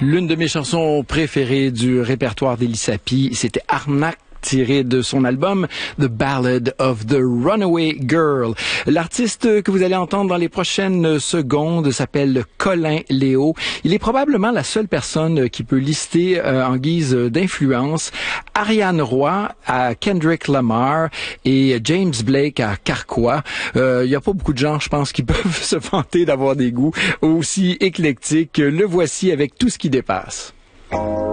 L'une de mes chansons préférées du répertoire d'Elissa Pi, c'était Arnaque, tiré de son album The Ballad of the Runaway Girl. L'artiste que vous allez entendre dans les prochaines secondes s'appelle Colin Léo. Il est probablement la seule personne qui peut lister en guise d'influence Ariane Roy à Kendrick Lamar et James Blake à Carquois. Il y a pas beaucoup de gens, je pense, qui peuvent se vanter d'avoir des goûts aussi éclectiques. Le voici avec Tout ce qui dépasse.